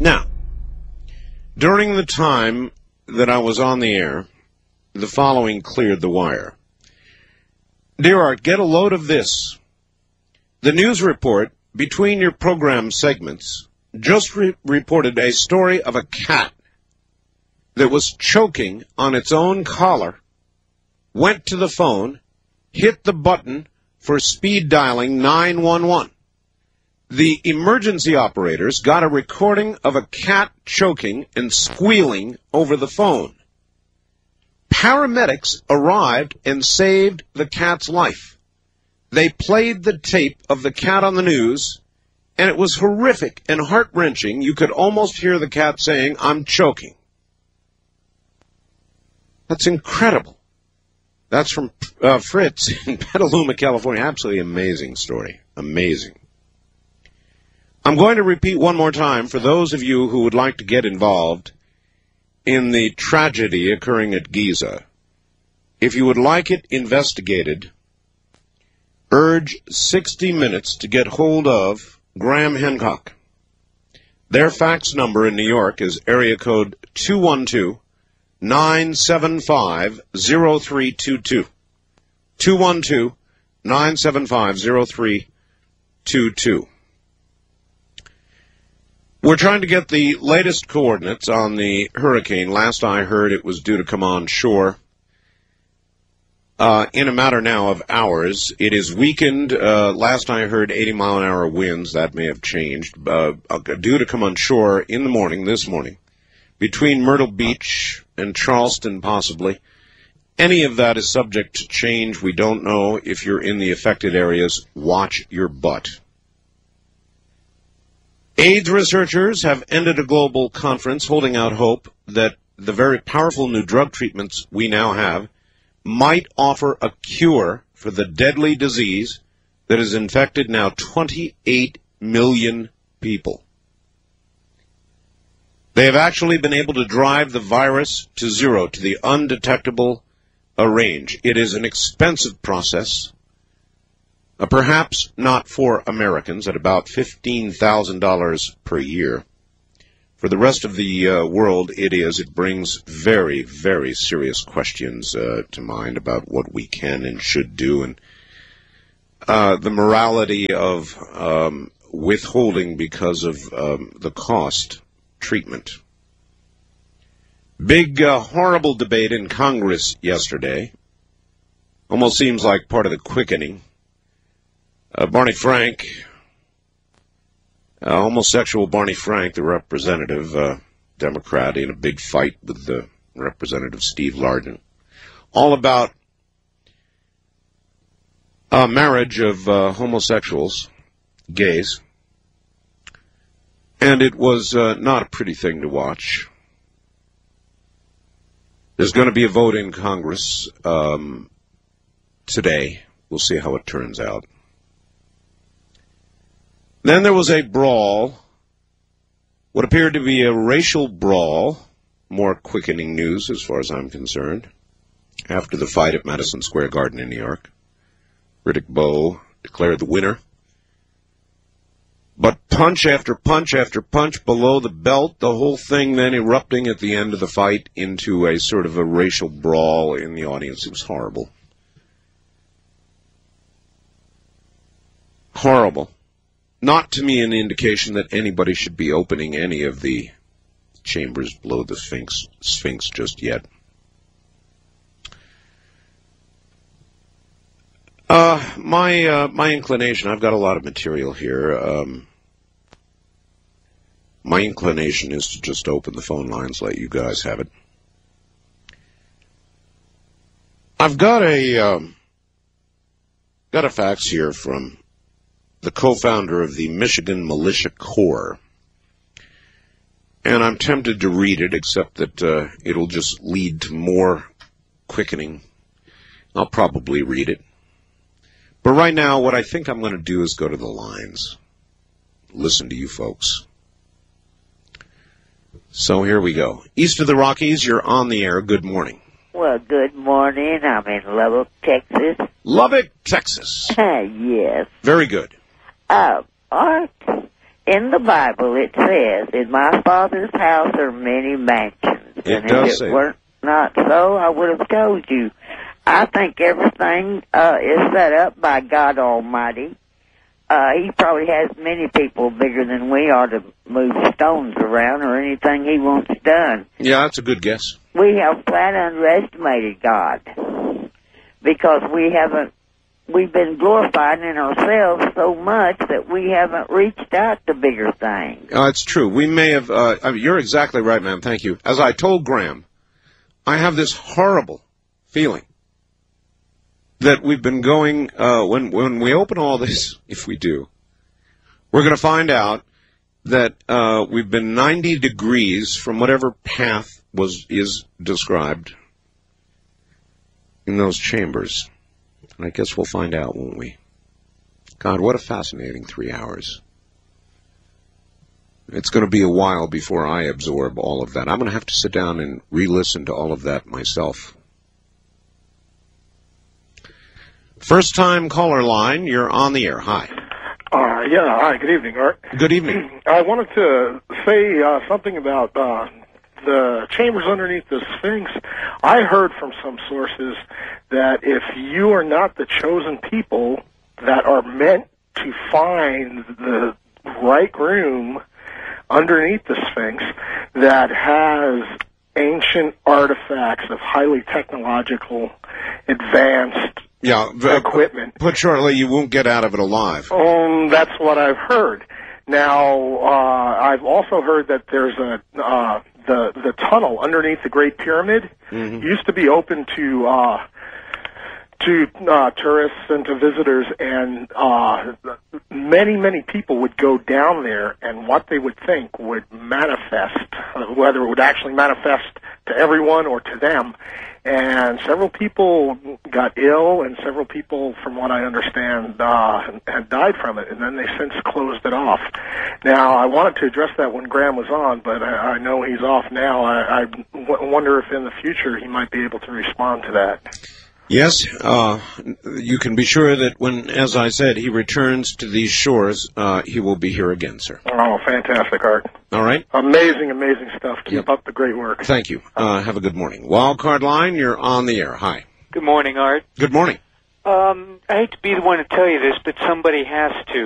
Now, during the time that I was on the air, the following cleared the wire. Dear Art, get a load of this. The news report, between your program segments, just reported a story of a cat that was choking on its own collar, went to the phone, hit the button for speed dialing 911. The emergency operators got a recording of a cat choking and squealing over the phone. Paramedics arrived and saved the cat's life. They played the tape of the cat on the news, and it was horrific and heart-wrenching. You could almost hear the cat saying, "I'm choking." That's incredible. That's from Fritz in Petaluma, California. Absolutely amazing story. Amazing. I'm going to repeat one more time for those of you who would like to get involved in the tragedy occurring at Giza. If you would like it investigated, urge 60 Minutes to get hold of Graham Hancock. Their fax number in New York is area code 212-975-0322. 212-975-0322. We're trying to get the latest coordinates on the hurricane. Last I heard, it was due to come on shore in a matter now of hours. It is weakened. Last I heard, 80-mile-an-hour winds. That may have changed. Due to come on shore in the morning, this morning, between Myrtle Beach and Charleston, possibly. Any of that is subject to change. We don't know. If you're in the affected areas, watch your butt. AIDS researchers have ended a global conference holding out hope that the very powerful new drug treatments we now have might offer a cure for the deadly disease that has infected now 28 million people. They have actually been able to drive the virus to zero, to the undetectable range. It is an expensive process. Perhaps not for Americans, at about $15,000 per year. For the rest of the world, it is. It brings very, very serious questions to mind about what we can and should do, and the morality of withholding because of the cost treatment. Big, horrible debate in Congress yesterday. Almost seems like part of the quickening. Barney Frank, homosexual Barney Frank, the representative, Democrat, in a big fight with the Representative Steve Largent, all about marriage of homosexuals, gays, and it was not a pretty thing to watch. There's going to be a vote in Congress today. We'll see how it turns out. Then there was a brawl, what appeared to be a racial brawl, more quickening news as far as I'm concerned, after the fight at Madison Square Garden in New York. Riddick Bowe declared the winner. But punch after punch after punch below the belt, the whole thing then erupting at the end of the fight into a sort of a racial brawl in the audience. It was horrible. Horrible. Not to me an indication that anybody should be opening any of the chambers below the Sphinx just yet. My inclination, I've got a lot of material here. My inclination is to just open the phone lines, let you guys have it. I've got a fax here from the co-founder of the Michigan Militia Corps. And I'm tempted to read it, except that it'll just lead to more quickening. I'll probably read it. But right now, what I think I'm going to do is go to the lines. Listen to you folks. So here we go. East of the Rockies, you're on the air. Good morning. Well, good morning. I'm in Lubbock, Texas. Lubbock, Texas. Yes. Very good. Art, in the Bible it says, "In my Father's house are many mansions." It and does if say it were not so, I would have told you. I think everything is set up by God Almighty. He probably has many people bigger than we are to move stones around or anything he wants done. Yeah, that's a good guess. We have flat underestimated God because we've been glorifying in ourselves so much that we haven't reached out to bigger things. It's true. We may have, you're exactly right, ma'am. Thank you. As I told Graham, I have this horrible feeling that we've been going, when we open all this, if we do, we're going to find out that we've been 90 degrees from whatever path is described in those chambers. And I guess we'll find out, won't we? God, what a fascinating 3 hours. It's going to be a while before I absorb all of that. I'm going to have to sit down and re-listen to all of that myself. First time caller line, you're on the air. Hi. Yeah, hi, good evening, Art. Good evening. I wanted to say something about the chambers underneath the Sphinx. I heard from some sources that if you are not the chosen people that are meant to find the right room underneath the Sphinx that has ancient artifacts of highly technological, advanced equipment. Put shortly, you won't get out of it alive. That's what I've heard. Now, I've also heard that there's the tunnel underneath the Great Pyramid used to be open to tourists and to visitors, and many people would go down there, and what they would think would manifest, whether it would actually manifest to everyone or to them. And several people got ill, and several people, from what I understand, had died from it, and then they since closed it off. Now, I wanted to address that when Graham was on, but I know he's off now. I wonder if in the future he might be able to respond to that. Yes, you can be sure that when, as I said, he returns to these shores, he will be here again, sir. Oh, fantastic, Art. All right. Amazing stuff. Keep up the great work. Thank you. Have a good morning. Wildcard line, you're on the air. Hi. Good morning, Art. Good morning. I hate to be the one to tell you this, but somebody has to.